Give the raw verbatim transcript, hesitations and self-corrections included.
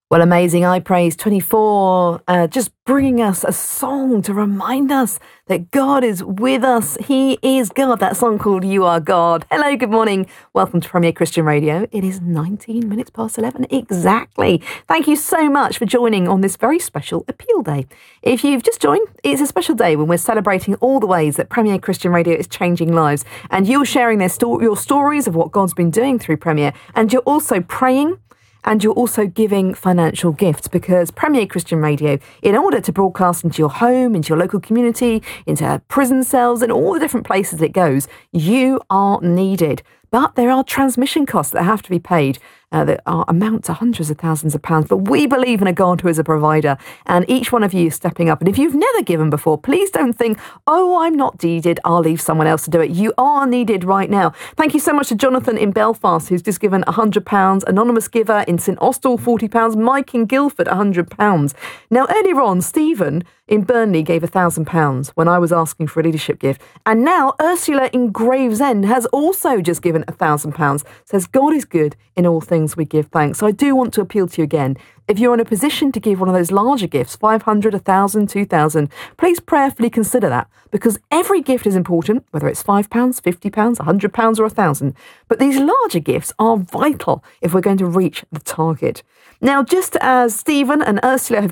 Well, amazing. I Praise twenty-four, uh, just bringing us a song to remind us that God is with us. He is God. That song called You Are God. Hello, good morning. Welcome to Premier Christian Radio. It is nineteen minutes past eleven exactly. Thank you so much for joining on this very special Appeal Day. If you've just joined, it's a special day when we're celebrating all the ways that Premier Christian Radio is changing lives. And you're sharing their sto- your stories of what God's been doing through Premier. And you're also praying. And you're also giving financial gifts because Premier Christian Radio, in order to broadcast into your home, into your local community, into prison cells and all the different places it goes, you are needed. But there are transmission costs that have to be paid uh, that are, amount to hundreds of thousands of pounds. But we believe in a God who is a provider, and each one of you is stepping up. And if you've never given before, please don't think, oh, I'm not needed, I'll leave someone else to do it. You are needed right now. Thank you so much to Jonathan in Belfast, who's just given one hundred pounds, Anonymous Giver in St Austell, forty pounds, Mike in Guildford, one hundred pounds. Now, earlier on, Stephen in Burnley gave one thousand pounds when I was asking for a leadership gift. And now Ursula in Gravesend has also just given one thousand pounds. Says, God is good, in all things we give thanks. So I do want to appeal to you again. If you're in a position to give one of those larger gifts, five hundred, one thousand, two thousand, please prayerfully consider that, because every gift is important, whether it's five pounds, fifty pounds, one hundred pounds or one thousand. But these larger gifts are vital if we're going to reach the target. Now, just as Stephen and Ursula have